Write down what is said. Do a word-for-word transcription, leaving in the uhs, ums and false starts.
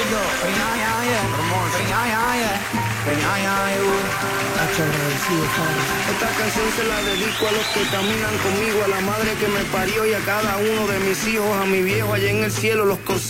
Esta canción se la dedico a los que caminan conmigo, a la madre que me parió y a cada uno de mis hijos, a mi viejo allá en el cielo, los consejos.